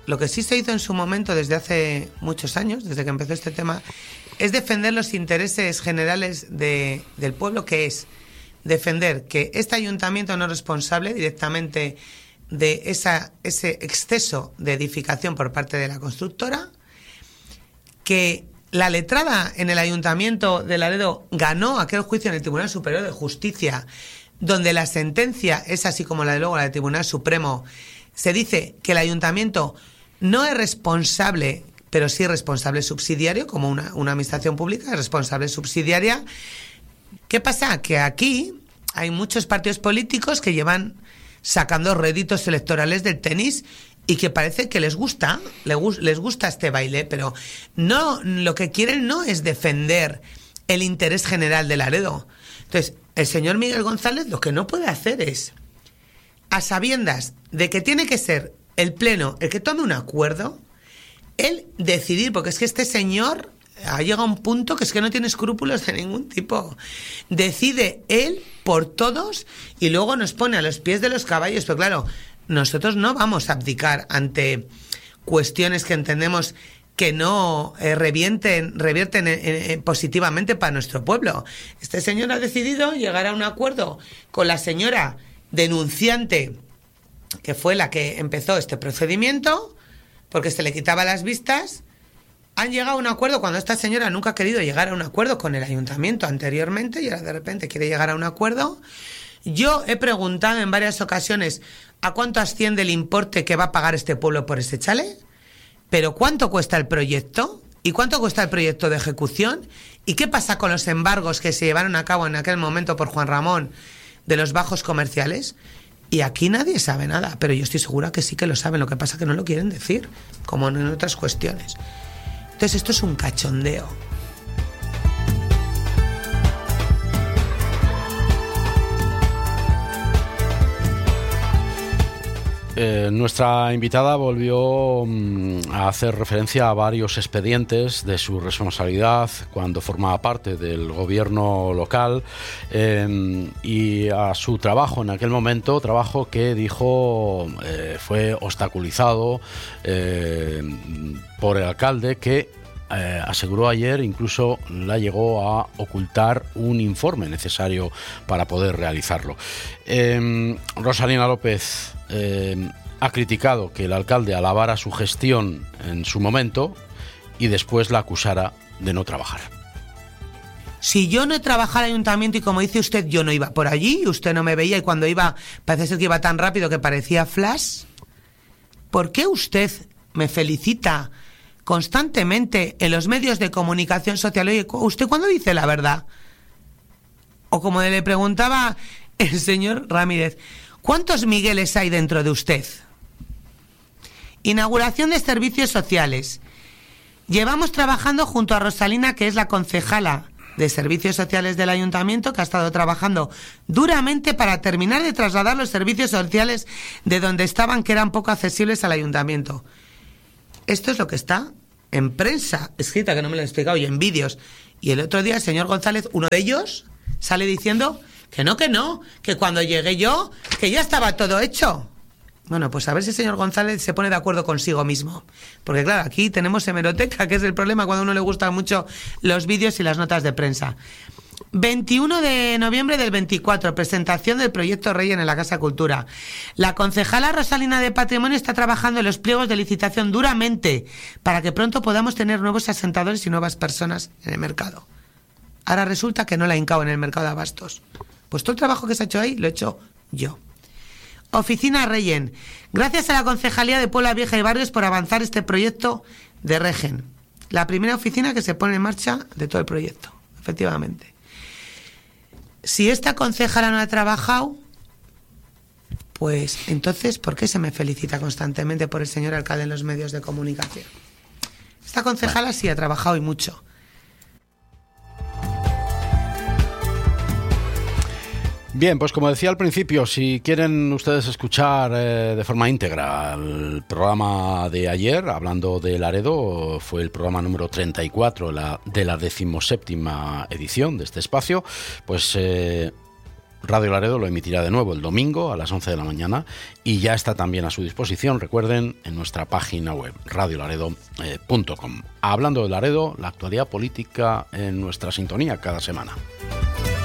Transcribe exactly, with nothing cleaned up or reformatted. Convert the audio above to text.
lo que sí se hizo en su momento desde hace muchos años, desde que empezó este tema, es defender los intereses generales de, del pueblo, que es defender que este ayuntamiento no es responsable directamente de esa, ese exceso de edificación por parte de la constructora, que la letrada en el Ayuntamiento de Laredo ganó aquel juicio en el Tribunal Superior de Justicia, donde la sentencia es así como la de luego la del Tribunal Supremo. Se dice que el Ayuntamiento no es responsable, pero sí responsable subsidiario, como una, una administración pública es responsable subsidiaria. ¿Qué pasa? Que aquí hay muchos partidos políticos que llevan sacando réditos electorales del tenis y que parece que les gusta, les gusta este baile, pero no, lo que quieren no es defender el interés general de Laredo. Entonces, el señor Miguel González lo que no puede hacer es, a sabiendas de que tiene que ser el Pleno el que tome un acuerdo, él decidir, porque es que este señor ha llegado a un punto que es que no tiene escrúpulos de ningún tipo. Decide él por todos y luego nos pone a los pies de los caballos. Pero claro, nosotros no vamos a abdicar ante cuestiones que entendemos que no eh, revienten, revierten en, en, en positivamente para nuestro pueblo. Este señor ha decidido llegar a un acuerdo con la señora denunciante, que fue la que empezó este procedimiento, porque se le quitaba las vistas. Han llegado a un acuerdo cuando esta señora nunca ha querido llegar a un acuerdo con el ayuntamiento anteriormente y ahora de repente quiere llegar a un acuerdo. Yo he preguntado en varias ocasiones a cuánto asciende el importe que va a pagar este pueblo por este chalet, pero cuánto cuesta el proyecto y cuánto cuesta el proyecto de ejecución y qué pasa con los embargos que se llevaron a cabo en aquel momento por Juan Ramón de los bajos comerciales. Y aquí nadie sabe nada, pero yo estoy segura que sí que lo saben, lo que pasa es que no lo quieren decir, como en otras cuestiones. Entonces esto es un cachondeo. Eh, nuestra invitada volvió mm, a hacer referencia a varios expedientes de su responsabilidad cuando formaba parte del gobierno local eh, y a su trabajo en aquel momento, trabajo que dijo eh, fue obstaculizado eh, por el alcalde, que Eh, aseguró ayer incluso la llegó a ocultar un informe necesario para poder realizarlo. Eh, Rosalina López eh, ha criticado que el alcalde alabara su gestión en su momento y después la acusara de no trabajar. Si yo no trabajara en el ayuntamiento y como dice usted, yo no iba por allí, usted no me veía y cuando iba, parece ser que iba tan rápido que parecía flash, ¿por qué usted me felicita constantemente en los medios de comunicación social? Oye, ¿usted cuándo dice la verdad? O como le preguntaba el señor Ramírez, ¿cuántos Migueles hay dentro de usted? Inauguración de servicios sociales. Llevamos trabajando junto a Rosalina, que es la concejala de servicios sociales del ayuntamiento, que ha estado trabajando duramente para terminar de trasladar los servicios sociales de donde estaban, que eran poco accesibles al ayuntamiento. Esto es lo que está en prensa escrita, que no me lo he explicado, y en vídeos. Y el otro día el señor González, uno de ellos, sale diciendo que no, que no, que cuando llegué yo, que ya estaba todo hecho. Bueno, pues a ver si el señor González se pone de acuerdo consigo mismo. Porque claro, aquí tenemos hemeroteca, que es el problema cuando a uno le gustan mucho los vídeos y las notas de prensa. veintiuno de noviembre del veinticuatro, presentación del proyecto Reyen en la Casa Cultura. La concejala Rosalina de Patrimonio está trabajando en los pliegos de licitación duramente para que pronto podamos tener nuevos asentadores y nuevas personas en el mercado. Ahora resulta que no la ha hincado en el mercado de abastos. Pues todo el trabajo que se ha hecho ahí lo he hecho yo. Oficina Reyen. Gracias a la Concejalía de Puebla Vieja y Barrios por avanzar este proyecto de Regen. La primera oficina que se pone en marcha de todo el proyecto, efectivamente. Si esta concejala no ha trabajado, pues entonces, ¿por qué se me felicita constantemente por el señor alcalde en los medios de comunicación? Esta concejala sí ha trabajado y mucho. Bien, pues como decía al principio, si quieren ustedes escuchar eh, de forma íntegra el programa de ayer, hablando de Laredo, fue el programa número treinta y cuatro la, de la decimoséptima edición de este espacio, pues eh, Radio Laredo lo emitirá de nuevo el domingo a las once de la mañana y ya está también a su disposición, recuerden, en nuestra página web, radio laredo punto com. Hablando de Laredo, la actualidad política en nuestra sintonía cada semana.